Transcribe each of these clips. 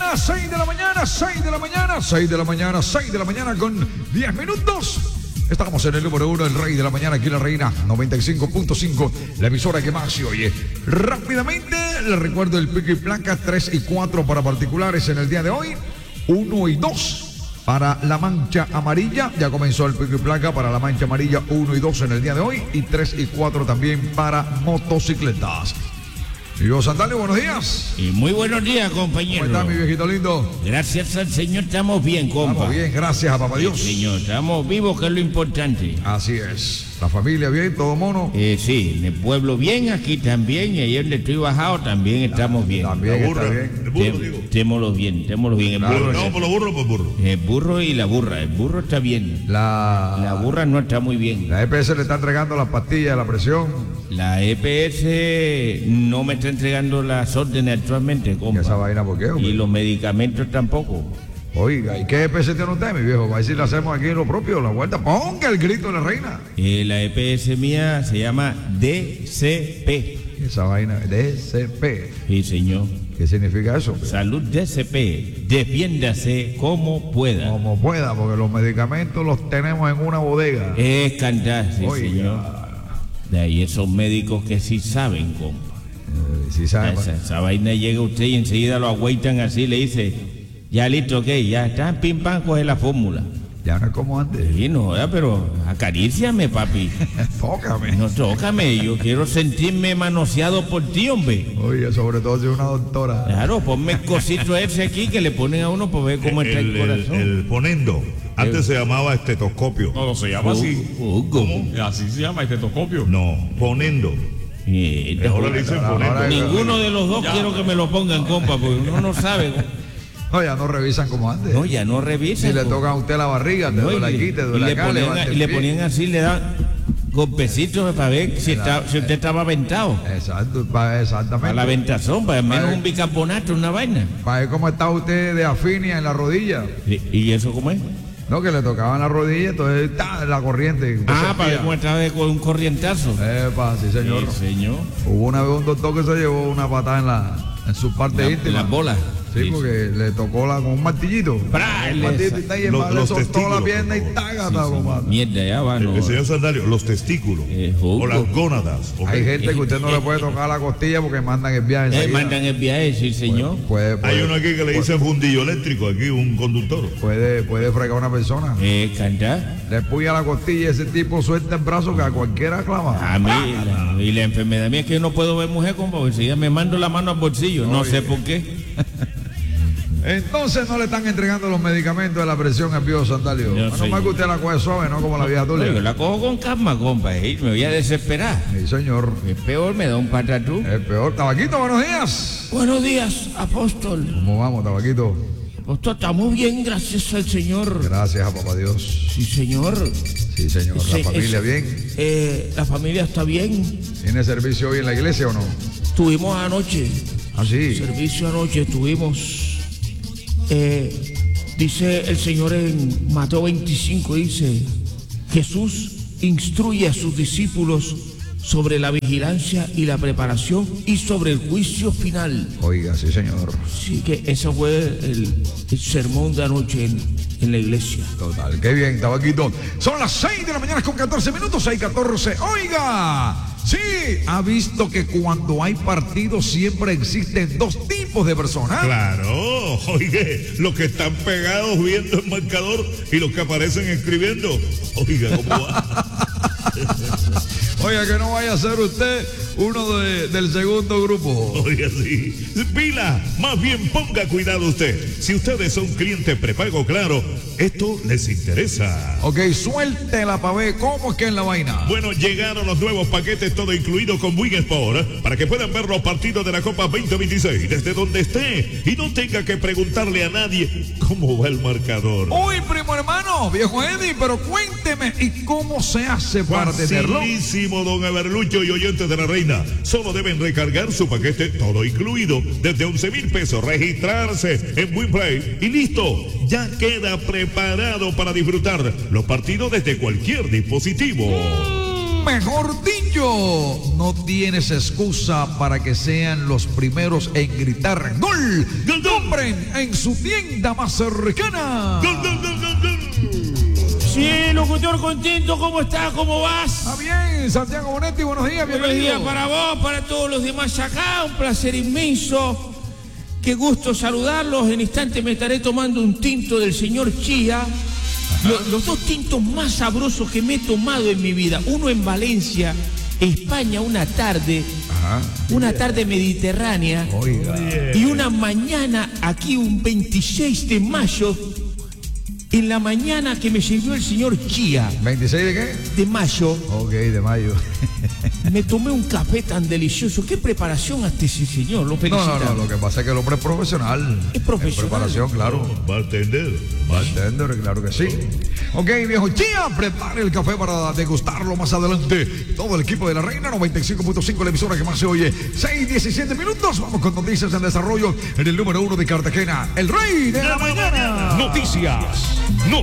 mañana, 6 de la mañana, 6 de la mañana, 6 de la mañana, 6 de la mañana con 10 minutos. Estamos en el número 1, el Rey de la Mañana, aquí en La Reina 95.5, la emisora que más se oye. Rápidamente, les recuerdo el pico y placa 3 y 4 para particulares en el día de hoy, 1 y 2 para la mancha amarilla. Ya comenzó el pico y placa para la mancha amarilla 1 y 2 en el día de hoy, y 3 y 4 también para motocicletas. Yo, Sandalio, buenos días. Y muy buenos días, compañero. ¿Cómo está, mi viejito lindo? Gracias al Señor, estamos bien, compa. Estamos bien, gracias a papá Dios. Sí, señor, estamos vivos, que es lo importante. Así es. La familia bien, todo mono. Sí, en el pueblo bien, aquí también, y ayer donde estoy bajado también estamos bien. También está bien. El burro, digo. Estémoslo bien. El Claro, burro, No, por los burros, por burro. el burro y la burra. El burro está bien. La burra no está muy bien. La EPS le está entregando las pastillas de la presión. La EPS no me está entregando las órdenes actualmente, ¿Y compa. esa vaina por qué, hombre? Y los medicamentos tampoco. Oiga, ¿y qué EPS tiene usted, mi viejo? Va a decir, le hacemos aquí lo propio, la vuelta. Ponga el grito de la reina. La EPS mía se llama DCP. Esa vaina, DCP. Sí, señor. ¿Qué significa eso? Salud DCP. Defiéndase como pueda. Como pueda, porque los medicamentos los tenemos en una bodega. Es cantar, sí, Oiga. señor. De ahí esos médicos que sí saben, compa. Si sabe, Esa vaina llega usted y enseguida lo agüitan así, le dice, ya listo, ok, ya está, pim pam, coge la fórmula. ya no es como antes. Sí, no joda, pero acaríciame, papi. Tócame. No, tócame, yo quiero sentirme manoseado por ti, hombre. Oye, sobre todo si es una doctora. Claro, ponme el cosito ese aquí que le ponen a uno para ver cómo está el corazón. El ponendo. Antes se llamaba estetoscopio. No, se llama así. ¿Cómo? Así se llama, estetoscopio. No, ponendo. Ahora le dicen ponendo. Ninguno de los dos quiero que me lo pongan, compa, porque uno no sabe. No, ya no revisan como antes. No, ya no revisan. Si le compa. toca a usted la barriga, te No, duele aquí, te duele acá, levanta el y le pie. ponían así, le dan golpecitos para ver si usted estaba aventado. Exacto, Para la exactamente. aventazón, para al menos Vale. un bicarbonato, una vaina. Para ver cómo está usted de afinia en la rodilla. ¿Y eso cómo es? No, que le tocaban la rodilla, entonces la corriente. usted Ah, para ver sentía. cómo estaba con un corrientazo. Epa, sí, señor. Sí, señor. Hubo una vez un doctor que se llevó una patada en su parte íntima. Las bolas. Sí, porque le tocó con un martillito. ¡Pra! Un martillito y está, y el mal le Los soltó la testículos, pierna y por favor. tágata, compadre. Mierda, ya va, no. El señor Sandalio, los testículos. Jugo. O las gónadas. ¿ok? Hay gente que usted no le puede tocar la costilla porque mandan el viaje enseguida. Mandan el viaje, sí, señor. Hay uno aquí que le dicen fundillo eléctrico, aquí un conductor. Puede fregar a una persona. Cantar. Le puya la costilla y ese tipo suelta el brazo que a cualquiera clava. A mí, y la enfermedad mía es que yo no puedo ver mujer, compa, porque enseguida me mando la mano al bolsillo. No sé por qué. Entonces no le están entregando los medicamentos de la presión al viejo Sandalio. Yo Menos soy- mal que usted la coge suave, no como la vieja Yo tuya. la cojo con calma, compa, me voy a desesperar. Sí, señor. Es peor, me da un patatú. Es peor. Tabaquito, buenos días. Buenos días, apóstol. ¿Cómo vamos, Tabaquito? Apóstol, estamos bien, gracias al Señor. Gracias a papá Dios. Sí, señor. Sí, señor. La Sí, familia es- bien. La familia está bien. ¿Tiene servicio hoy en la iglesia o no? Tuvimos anoche, Ah, sí. servicio anoche, tuvimos. Dice el Señor en Mateo 25, dice, Jesús instruye a sus discípulos sobre la vigilancia y la preparación y sobre el juicio final. Oiga, sí, señor. Sí, que eso fue el sermón de anoche en la iglesia. Total, qué bien, Tabaquito. Son las 6 de la mañana con 14 minutos, 6:14. Oiga, sí, ha visto que cuando hay partidos siempre existen dos tipos de personas. Claro, oye, los que están pegados viendo el marcador y los que aparecen escribiendo. Oiga, ¿cómo va? Oiga, que no vaya a ser usted uno del segundo grupo. Oiga, sí. Pila, más bien ponga cuidado usted. Si ustedes son clientes prepago, claro, esto les interesa. Ok, suéltela pa' ver cómo es que es la vaina. Bueno, llegaron los nuevos paquetes, todo incluido con Win Sport, para que puedan ver los partidos de la Copa 2026 desde donde esté y no tenga que preguntarle a nadie cómo va el marcador. Uy, primo hermano, viejo Eddie, pero cuénteme, ¿y cómo se hace para tenerlo? Facilísimo, don Everlucho y oyentes de la Reina. Solo deben recargar su paquete todo incluido desde 11,000 pesos, registrarse en WinPlay y listo. Ya queda preparado para disfrutar los partidos desde cualquier dispositivo. Mejor dicho, no tienes excusa para que sean los primeros en gritar ¡gol! ¡Gol, gol! Compren en su tienda más cercana. ¡Gol, gol, gol, gol, gol! Sí, locutor contento, ¿cómo estás? ¿Cómo vas? Está bien, Santiago Bonetti, buenos días, Buenos bienvenido. días para vos, para todos los demás acá, un placer inmenso. Qué gusto saludarlos. En instante me estaré tomando un tinto del señor Chía. Los dos tintos más sabrosos que me he tomado en mi vida. Uno en Valencia, España, una tarde mediterránea. Oiga. Y una mañana aquí, un 26 de mayo, en la mañana que me sirvió el señor Chía. ¿26 de qué? De mayo. Ok, de mayo. Me tomé un café tan delicioso. ¿Qué preparación hasta ese señor? Lo felicitamos. No, lo que pasa es que el hombre es profesional. Es profesional. En preparación, claro. Bartender. Bartender, claro que sí. Ok, viejo Chía, prepare el café para degustarlo más adelante. Todo el equipo de La Reina, 95.5, la emisora que más se oye. 6:17 minutos. Vamos con noticias en desarrollo en el número 1 de Cartagena. El rey de la mañana. Noticias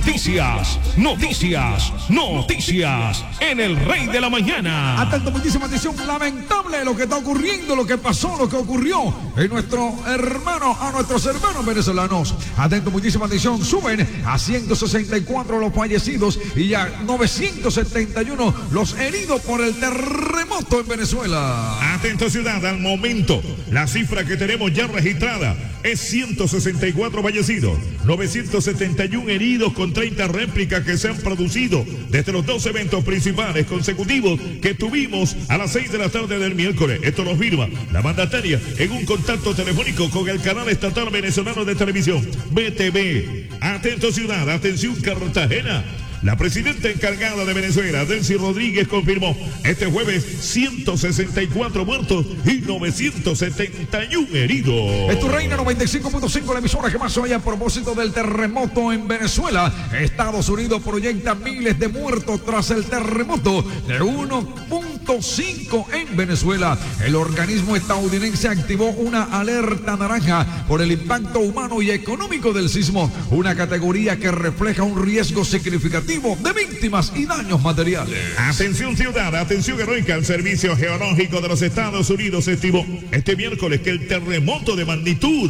en el Rey de la Mañana. Atento, muchísima atención. Lamentable lo que está ocurriendo, lo que pasó, lo que ocurrió en nuestros hermanos venezolanos. Atento, muchísima atención. Suben a 164 los fallecidos y a 971 los heridos por el terremoto en Venezuela. Atento, ciudad, al momento la cifra que tenemos ya registrada es 164 fallecidos, 971 heridos con 30 réplicas que se han producido desde los dos eventos principales consecutivos que tuvimos a las 6 de la tarde del miércoles. Esto lo firma la mandataria en un contacto telefónico con el canal estatal venezolano de televisión, BTV. Atento, ciudad, atención, Cartagena. La presidenta encargada de Venezuela, Delcy Rodríguez, confirmó este jueves 164 muertos y 971 heridos. Es tu Reina 95.5, la emisora que más se oye a propósito del terremoto en Venezuela. Estados Unidos proyecta miles de muertos tras el terremoto de 1.5 en Venezuela. El organismo estadounidense activó una alerta naranja por el impacto humano y económico del sismo, una categoría que refleja un riesgo significativo de víctimas y daños materiales. Atención, ciudad, atención heroica. El Servicio Geológico de los Estados Unidos estimó este miércoles que el terremoto de magnitud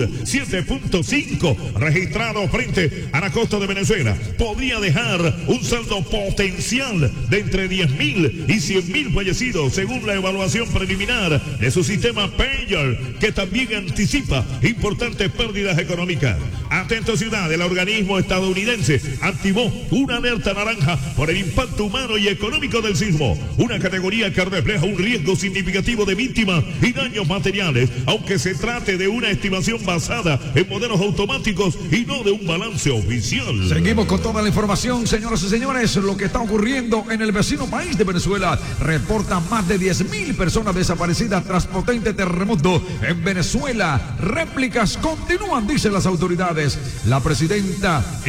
7.5 registrado frente a la costa de Venezuela podría dejar un saldo potencial de entre 10.000 y 100.000 fallecidos, según la evaluación preliminar de su sistema Pager, que también anticipa importantes pérdidas económicas. Atento, ciudad, el organismo estadounidense activó una alerta naranja por el impacto humano y económico del sismo, una categoría que refleja un riesgo significativo de víctimas y daños materiales, aunque se trate de una estimación basada en modelos automáticos y no de un balance oficial. Seguimos con toda la información, señoras y señores. Lo que está ocurriendo en el vecino país de Venezuela. Reportan más de 10.000 personas desaparecidas tras potente terremoto en Venezuela. Réplicas continúan, dicen las autoridades. La presidenta,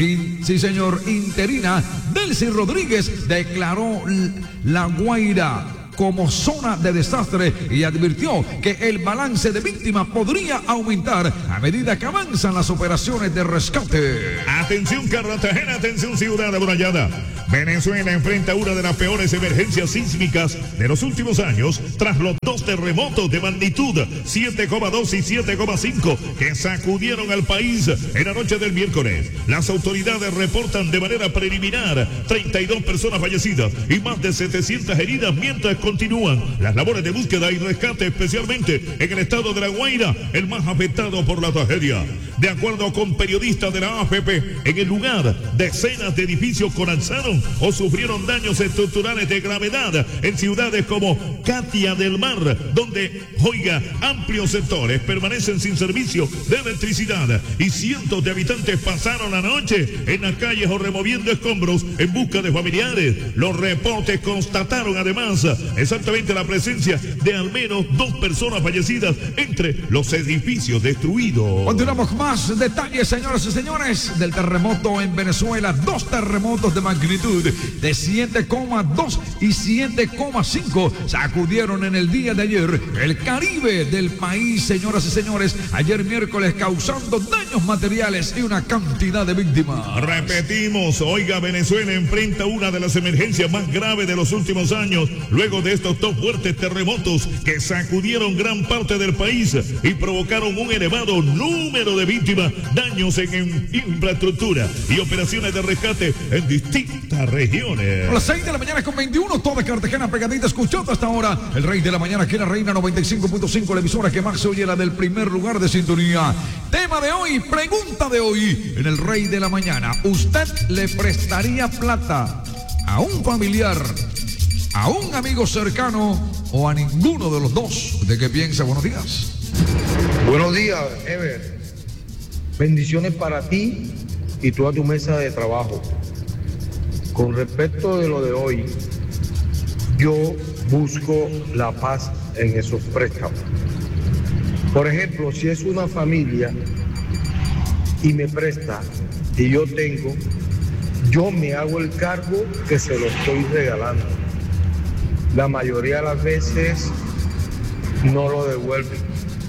interina, Delcy Rodríguez, declaró La Guaira como zona de desastre y advirtió que el balance de víctimas podría aumentar a medida que avanzan las operaciones de rescate. Atención, Cartagena, atención, ciudad amurallada. Venezuela enfrenta una de las peores emergencias sísmicas de los últimos años tras los dos terremotos de magnitud 7,2 y 7,5 que sacudieron al país en la noche del miércoles. Las autoridades reportan de manera preliminar 32 personas fallecidas y más de 700 heridas, mientras continúan las labores de búsqueda y rescate, especialmente en el estado de La Guaira, el más afectado por la tragedia. De acuerdo con periodistas de la AFP, en el lugar decenas de edificios colapsaron o sufrieron daños estructurales de gravedad en ciudades como Katia del Mar, donde, amplios sectores permanecen sin servicio de electricidad y cientos de habitantes pasaron la noche en las calles o removiendo escombros en busca de familiares. Los reportes constataron además exactamente la presencia de al menos 2 personas fallecidas entre los edificios destruidos. Continuamos más Más detalles, señoras y señores, del terremoto en Venezuela. 2 terremotos de magnitud de 7,2 y 7,5 sacudieron en el día de ayer el Caribe del país, señoras y señores, ayer miércoles, causando daños materiales y una cantidad de víctimas. Repetimos, oiga, Venezuela enfrenta una de las emergencias más graves de los últimos años, luego de estos 2 fuertes terremotos que sacudieron gran parte del país y provocaron un elevado número de víctimas, daños en infraestructura y operaciones de rescate en distintas regiones. A las 6 de la mañana con 21, toda Cartagena pegadita, escuchando hasta ahora el Rey de la Mañana, aquí en la Reina 95.5, la emisora que más se oye, la del primer lugar de sintonía. Tema de hoy, pregunta de hoy en el Rey de la Mañana: ¿usted le prestaría plata a un familiar, a un amigo cercano o a ninguno de los dos? ¿De qué piensa? Buenos días. Buenos días, Ever. Bendiciones para ti y toda tu mesa de trabajo. Con respecto de lo de hoy, yo busco la paz en esos préstamos. Por ejemplo, si es una familia y me presta y yo tengo, yo me hago el cargo que se lo estoy regalando. La mayoría de las veces no lo devuelven.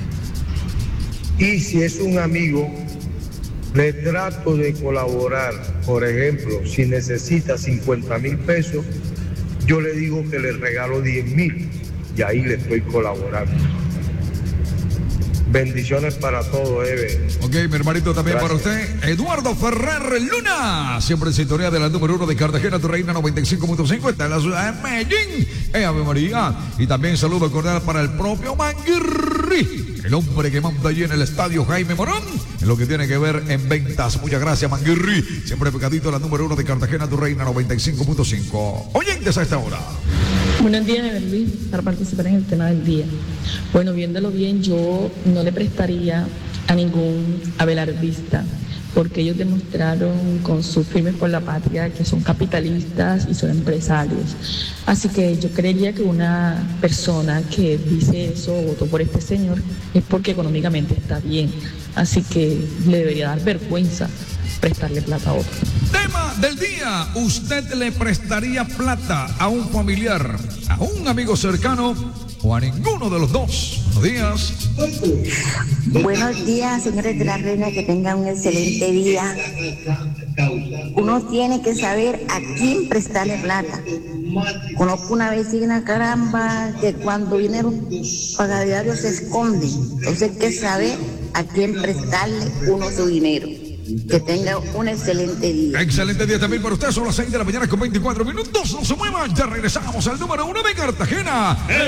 Y si es un amigo, le trato de colaborar. Por ejemplo, si necesita 50,000 pesos, yo le digo que le regalo 10,000 y ahí le estoy colaborando. Bendiciones para todo, Eve. Ok, mi hermanito, también gracias. Para usted, Eduardo Ferrer Luna, siempre en sintonía de la número 1 de Cartagena, tu Reina 95.5, está en la ciudad de Medellín, Ave María. Y también saludo cordial para el propio Manguirri, el hombre que manda allí en el estadio Jaime Morón, en lo que tiene que ver en ventas. Muchas gracias, Manguirri, siempre pegadito a la número 1 de Cartagena, tu Reina 95.5. Oyentes a esta hora. Buenos días, Everly, para participar en el tema del día. Bueno, viéndolo bien, yo no le prestaría a ningún abelardista, porque ellos demostraron con sus firmes por la patria que son capitalistas y son empresarios. Así que yo creería que una persona que dice eso o votó por este señor es porque económicamente está bien. Así que le debería dar vergüenza prestarle plata a otro. Tema del día: ¿usted le prestaría plata a un familiar, a un amigo cercano o a ninguno de los dos? Buenos días. Buenos días, señores de la Reina, que tengan un excelente día. Uno tiene que saber a quién prestarle plata. Conozco una vecina, caramba, que cuando viene un pagadiario se esconde. Entonces hay que saber a quién prestarle uno su dinero. Que tenga un excelente día. Excelente día también para usted. Son las 6 de la mañana con 24 minutos. No se muevan, ya regresamos al número 1 de Cartagena.